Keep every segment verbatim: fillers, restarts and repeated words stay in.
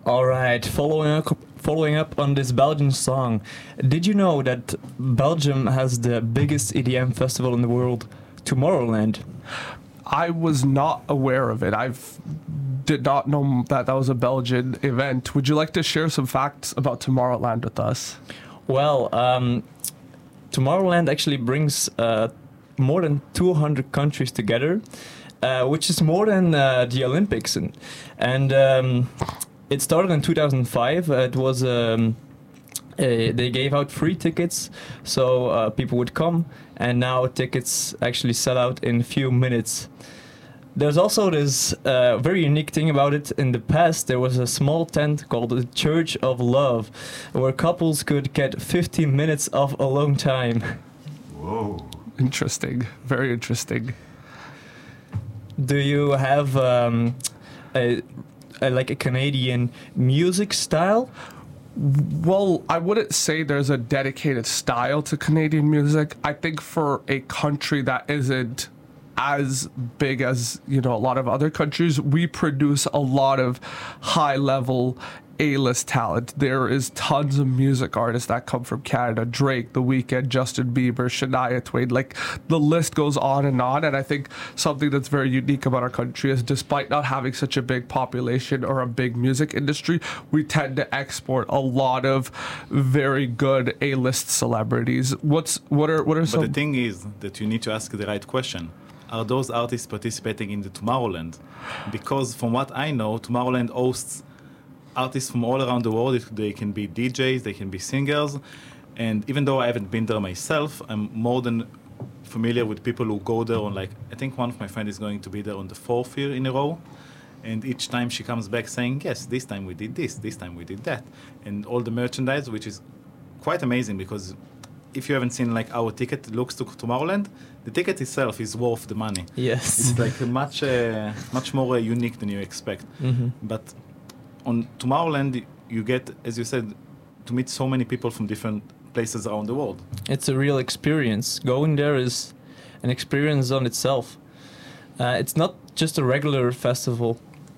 All right, following up, following up on this Belgian song, did you know that Belgium has the biggest E D M festival in the world, Tomorrowland? I was not aware of it. I did not know that that was a Belgian event. Would you like to share some facts about Tomorrowland with us? Well, um, Tomorrowland actually brings uh, more than two hundred countries together, uh, which is more than uh, the Olympics. And, and um, it started in two thousand five. Uh, it was um, a, they gave out free tickets, so uh, people would come, and now tickets actually sell out in a few minutes. There's also this uh, very unique thing about it. In the past, there was a small tent called the Church of Love, where couples could get fifteen minutes of alone time. Whoa. Interesting. Very interesting. Do you have um, a, a like a Canadian music style? Well, I wouldn't say there's a dedicated style to Canadian music. I think for a country that isn't as big as, you know, a lot of other countries, we produce a lot of high level A-list talent. There is tons of music artists that come from Canada: Drake, The Weeknd, Justin Bieber, Shania Twain. Like, the list goes on and on. And I think something that's very unique about our country is, despite not having such a big population or a big music industry, we tend to export a lot of very good A-list celebrities. What's what are what are some? But the thing is that you need to ask the right question. Are those artists participating in the Tomorrowland? Because from what I know, Tomorrowland hosts artists from all around the world. They can be D Js, they can be singers, and even though I haven't been there myself, I'm more than familiar with people who go there on, like, I think one of my friends is going to be there on the fourth year in a row, and each time she comes back saying, yes, this time we did this, this time we did that, and all the merchandise, which is quite amazing, because if you haven't seen like our ticket looks to Tomorrowland, the ticket itself is worth the money. Yes. It's like much uh, much more uh, unique than you expect. Mm-hmm. But on Tomorrowland, you get, as you said, to meet so many people from different places around the world. It's a real experience. Going there is an experience on itself. Uh, it's not just a regular festival.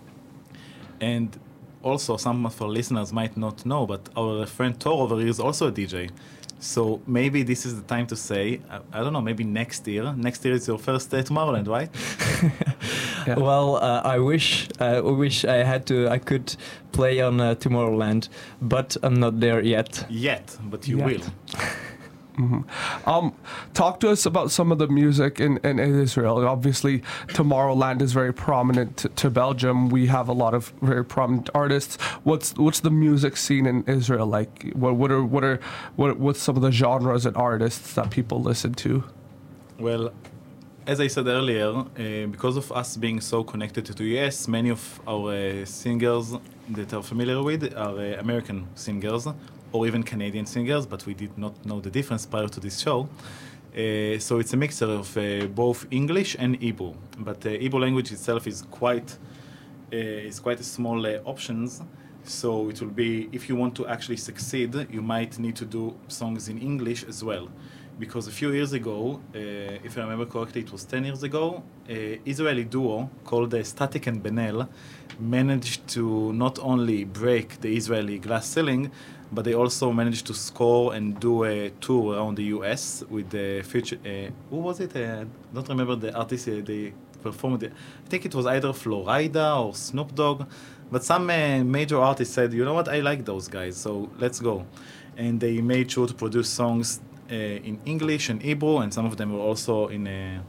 And also, some of our listeners might not know, but our friend Thor over here is also a D J. So maybe this is the time to say, I, I don't know, maybe next year. Next year is your first day Tomorrowland, right? Yeah. Well, uh, I wish uh, I wish I had to. I could play on uh, Tomorrowland, but I'm not there yet. Yet, but you Yet. will. Mm-hmm. Um, talk to us about some of the music in, in, in Israel. Obviously, Tomorrowland is very prominent to, to Belgium. We have a lot of very prominent artists. What's what's the music scene in Israel like? What what are what are what what's some of the genres and artists that people listen to? Well, as I said earlier, uh, because of us being so connected to the U S, many of our uh, singers that are familiar with are uh, American singers, or even Canadian singers, but we did not know the difference prior to this show. Uh, so it's a mixture of uh, both English and Hebrew. But uh, Hebrew language itself is quite uh, is quite a small uh, options. So it will be, if you want to actually succeed, you might need to do songs in English as well. Because a few years ago, uh, if I remember correctly, it was ten years ago, an Israeli duo called uh, Static and Ben-El managed to not only break the Israeli glass ceiling, but they also managed to score and do a tour around the U S with the future. Uh, who was it? I uh, don't remember the artist uh, they performed. I think it was either Florida or Snoop Dogg. But some uh, major artists said, you know what, I like those guys, so let's go. And they made sure to produce songs uh, in English and Hebrew, and some of them were also in, uh,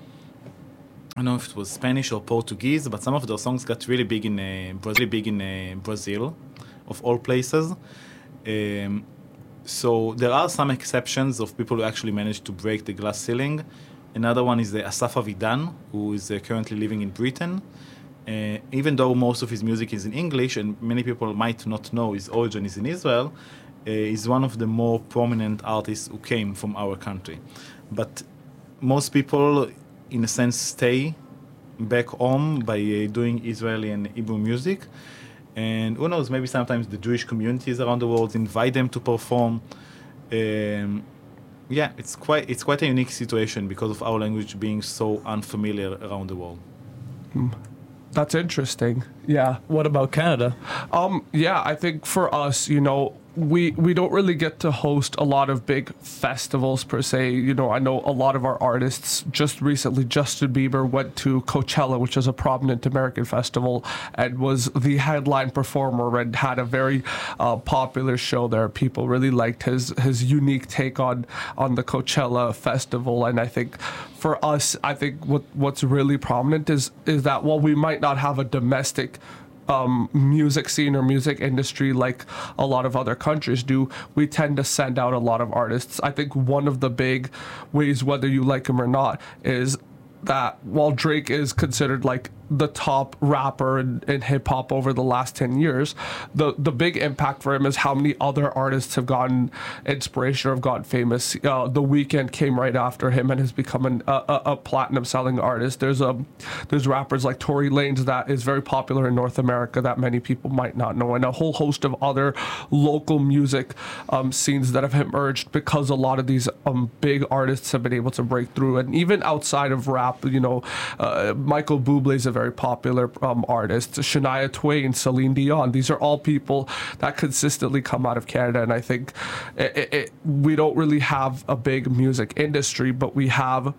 I don't know if it was Spanish or Portuguese, but some of those songs got really big in uh, Brazil, big in uh, Brazil, of all places. Um, so there are some exceptions of people who actually managed to break the glass ceiling. Another one is the Asaf Avidan, who is uh, currently living in Britain. Uh, even though most of his music is in English, and many people might not know his origin is in Israel, uh, is one of the more prominent artists who came from our country. But most people, in a sense, stay back home by uh, doing Israeli and Hebrew music. And who knows, maybe sometimes the Jewish communities around the world invite them to perform. Um, yeah, it's quite it's quite a unique situation because of our language being so unfamiliar around the world. Mm. That's interesting. Yeah. What about Canada? Um, yeah, I think for us, you know, we we don't really get to host a lot of big festivals per se. You know, I know a lot of our artists. Just recently, Justin Bieber went to Coachella, which is a prominent American festival, and was the headline performer and had a very uh, popular show there. People really liked his his unique take on on the Coachella festival, and I think for us, I think what what's really prominent is is that while we might not have a domestic Um, music scene or music industry like a lot of other countries do, we tend to send out a lot of artists. I think one of the big ways, whether you like him or not, is that while Drake is considered like the top rapper in, in hip hop over the last ten years, the the big impact for him is how many other artists have gotten inspiration or have gotten famous. Uh, the Weeknd came right after him and has become an, a, a, a platinum selling artist. There's a there's rappers like Tory Lanez that is very popular in North America that many people might not know, and a whole host of other local music um, scenes that have emerged because a lot of these um, big artists have been able to break through. And even outside of rap, you know, uh, Michael Bublé is a very popular um, artist. Shania Twain, Celine Dion. These are all people that consistently come out of Canada, and I think it, it, it, we don't really have a big music industry, but we have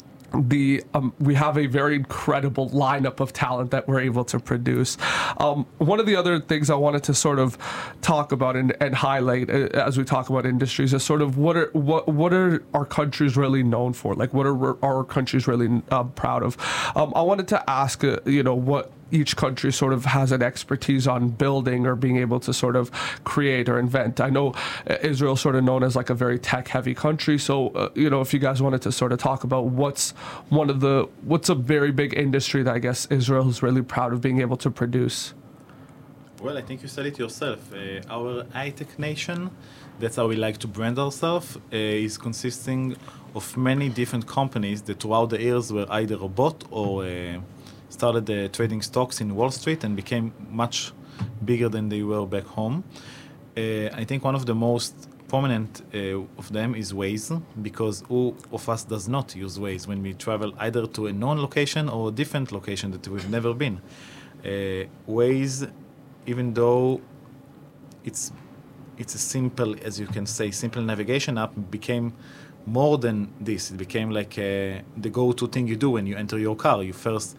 the um, we have a very incredible lineup of talent that we're able to produce. Um, one of the other things I wanted to sort of talk about and, and highlight uh, as we talk about industries is sort of what are what what are our countries really known for? Like, what are our countries really uh, proud of? Um, I wanted to ask, uh, you know, what each country sort of has an expertise on building or being able to sort of create or invent. I know Israel sort of known as like a very tech heavy country. So, uh, you know, if you guys wanted to sort of talk about what's one of the, what's a very big industry that I guess Israel is really proud of being able to produce. Well, I think you said it yourself. Uh, our high-tech nation, that's how we like to brand ourselves, uh, is consisting of many different companies that throughout the years were either a bot or uh, started uh, trading stocks in Wall Street and became much bigger than they were back home. Uh, I think one of the most prominent uh, of them is Waze, because who of us does not use Waze when we travel either to a known location or a different location that we've never been. Uh, Waze, even though it's it's a simple, as you can say, simple navigation app, became more than this. It became like uh, the go-to thing you do when you enter your car. You first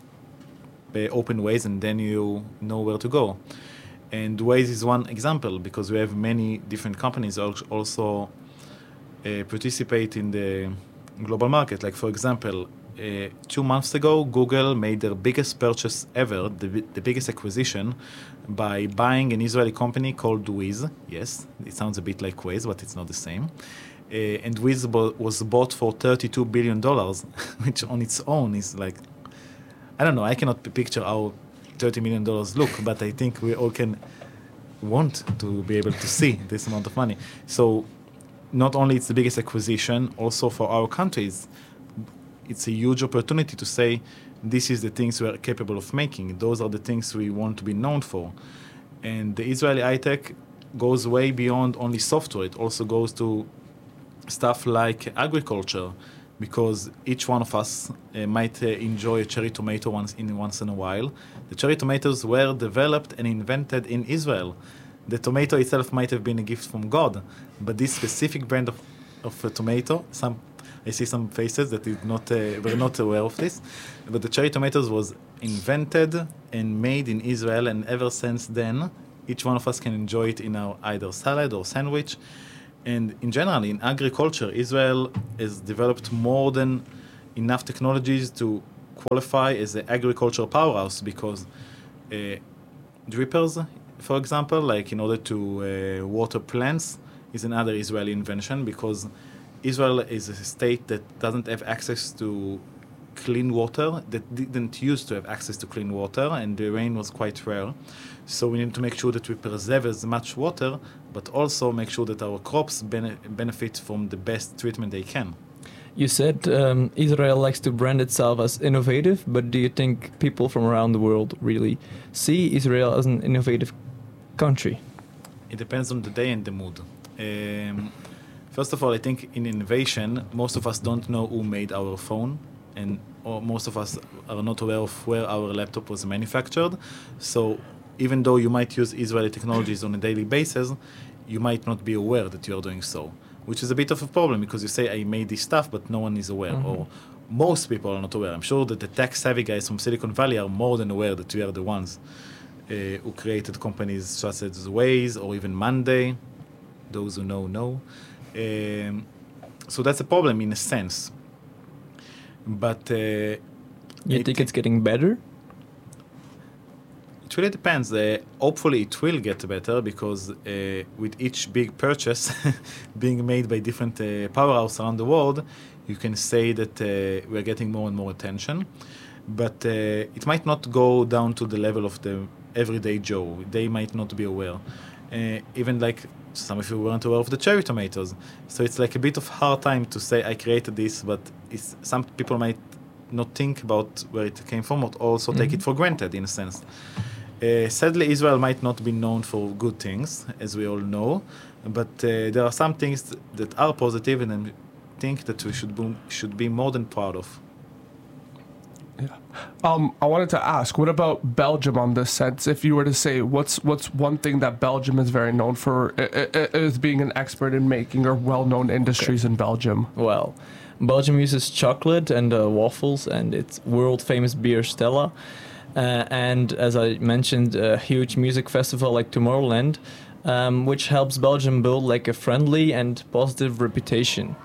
uh, open Waze and then you know where to go. And Waze is one example because we have many different companies al- also uh, participate in the global market. Like, for example, uh, two months ago, Google made their biggest purchase ever, the, the biggest acquisition, by buying an Israeli company called Wiz. Yes, it sounds a bit like Waze, but it's not the same. Uh, and Wiz bo- was bought for thirty-two billion dollars, which on its own is like, I don't know, I cannot p- picture how thirty million dollars look, but I think we all can want to be able to see this amount of money. So not only it's the biggest acquisition, also for our countries, it's a huge opportunity to say, this is the things we are capable of making. Those are the things we want to be known for. And the Israeli high-tech goes way beyond only software. It also goes to stuff like agriculture, because each one of us uh, might uh, enjoy a cherry tomato once in once in a while. The cherry tomatoes were developed and invented in Israel. The tomato itself might have been a gift from God, but this specific brand of, of a tomato, some I see some faces that did not uh, were not aware of this, but the cherry tomatoes was invented and made in Israel, and ever since then, each one of us can enjoy it in our either salad or sandwich. And in general, in agriculture, Israel has developed more than enough technologies to qualify as an agricultural powerhouse, because uh, drippers, for example, like in order to uh, water plants, is another Israeli invention, because Israel is a state that doesn't have access to clean water, that didn't used to have access to clean water, and the rain was quite rare. So we need to make sure that we preserve as much water, but also make sure that our crops bene- benefit from the best treatment they can. You said um, Israel likes to brand itself as innovative, but do you think people from around the world really see Israel as an innovative country? It depends on the day and the mood. Um, first of all, I think in innovation, most of us don't know who made our phone, and or most of us are not aware of where our laptop was manufactured. So even though you might use Israeli technologies on a daily basis, you might not be aware that you are doing so, which is a bit of a problem because you say, I made this stuff, but no one is aware, mm-hmm. or most people are not aware. I'm sure that the tech-savvy guys from Silicon Valley are more than aware that we are the ones uh, who created companies such as Waze or even Monday. Those who know, know. Um, so that's a problem in a sense. But uh, you think it's getting better? It really depends. Uh, hopefully it will get better because uh, with each big purchase being made by different uh, powerhouses around the world, you can say that uh, we're getting more and more attention. But uh, it might not go down to the level of the everyday Joe. They might not be aware. Uh, even like some of you weren't aware of the cherry tomatoes. So it's like a bit of hard time to say I created this, but it's, some people might not think about where it came from, or also mm-hmm. take it for granted in a sense. Uh, sadly, Israel might not be known for good things, as we all know, but uh, there are some things that are positive, and I think that we should be, should be more than proud of. Yeah. Um, I wanted to ask, what about Belgium on this sense? If you were to say, what's what's one thing that Belgium is very known for as being an expert in making or well-known industries okay. in Belgium? Well, Belgium uses chocolate and uh, waffles and its world-famous beer Stella. Uh, and as I mentioned, a huge music festival like Tomorrowland, um, which helps Belgium build like a friendly and positive reputation.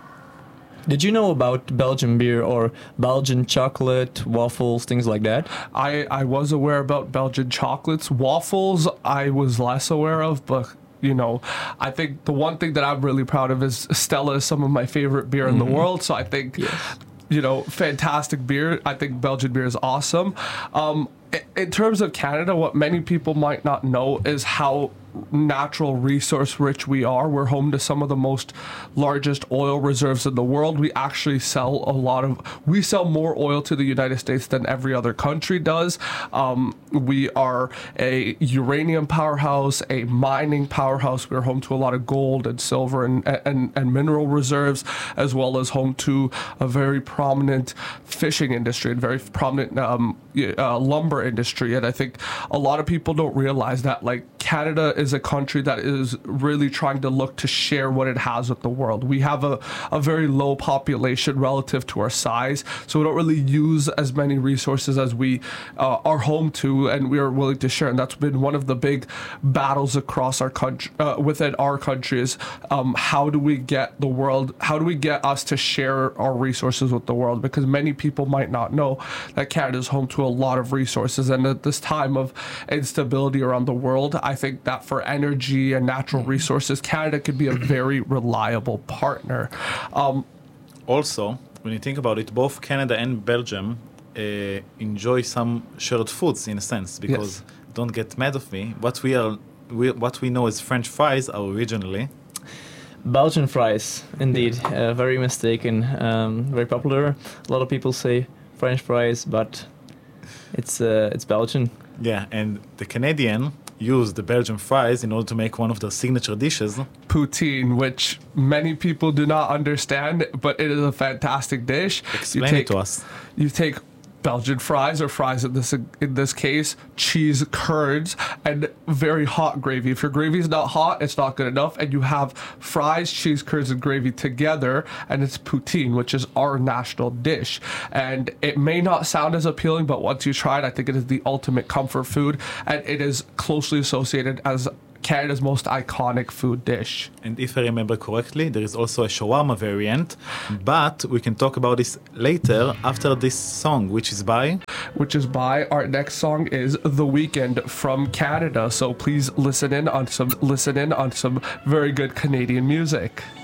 Did you know about Belgian beer or Belgian chocolate, waffles, things like that? I, I was aware about Belgian chocolates. Waffles, I was less aware of, but, you know, I think the one thing that I'm really proud of is Stella is some of my favorite beer mm-hmm. in the world. So I think, yes. you know, fantastic beer. I think Belgian beer is awesome. Um, in terms of Canada, what many people might not know is how natural resource rich we are. We're home to some of the most largest oil reserves in the world. We actually sell a lot of, we sell more oil to the United States than every other country does. Um, we are a uranium powerhouse, a mining powerhouse. We're home to a lot of gold and silver and, and, and mineral reserves, as well as home to a very prominent fishing industry and very prominent um, uh, lumber industry. And I think a lot of people don't realize that, like, Canada is a country that is really trying to look to share what it has with the world. We have a, a very low population relative to our size, so we don't really use as many resources as we uh, are home to, and we are willing to share. And that's been one of the big battles across our country, uh, within our country, is um, how do we get the world, how do we get us to share our resources with the world? Because many people might not know that Canada is home to a lot of resources, and at this time of instability around the world, I think that for energy and natural resources, Canada could be a very reliable partner. Um, also, when you think about it, both Canada and Belgium uh, enjoy some shared foods in a sense, because yes. don't get mad of me. What we are, we, what we know as French fries are originally Belgian fries, indeed. Uh, very mistaken. Um, very popular. A lot of people say French fries, but it's uh, it's Belgian. Yeah, and the Canadian use the Belgian fries in order to make one of their signature dishes. Poutine, which many people do not understand, but it is a fantastic dish. Explain take, it to us. You take Belgian fries, or fries in this in this case, cheese curds, and very hot gravy. If your gravy is not hot, it's not good enough. And you have fries, cheese curds, and gravy together, and it's poutine, which is our national dish. And it may not sound as appealing, but once you try it, I think it is the ultimate comfort food, and it is closely associated as Canada's most iconic food dish. And if I remember correctly, there is also a shawarma variant, but we can talk about this later after this song, which is by? Which is by, our next song is The Weeknd from Canada. So please listen in on some, listen in on some very good Canadian music.